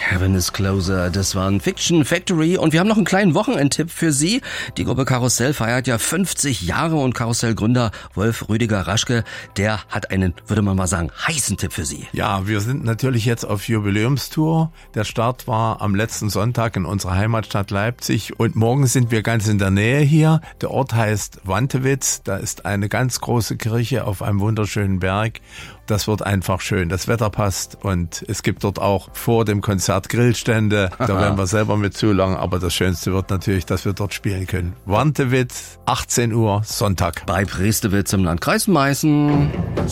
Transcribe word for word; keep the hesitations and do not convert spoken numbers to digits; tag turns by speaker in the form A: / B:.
A: Heaven is Closer, das war ein Fiction Factory und wir haben noch einen kleinen Wochenendtipp für Sie. Die Gruppe Karussell feiert ja fünfzig Jahre und Karussell-Gründer Wolf Rüdiger Raschke, der hat einen, würde man mal sagen, heißen Tipp für Sie.
B: Ja, wir sind natürlich jetzt auf Jubiläumstour. Der Start war am letzten Sonntag in unserer Heimatstadt Leipzig und morgen sind wir ganz in der Nähe hier. Der Ort heißt Wantewitz, da ist eine ganz große Kirche auf einem wunderschönen Berg. Das wird einfach schön. Das Wetter passt und es gibt dort auch vor dem Konzert Grillstände. Da werden wir selber mit zulangen, aber das Schönste wird natürlich, dass wir dort spielen können. Wantewitz, achtzehn Uhr, Sonntag.
A: Bei Prestewitz im Landkreis Meißen.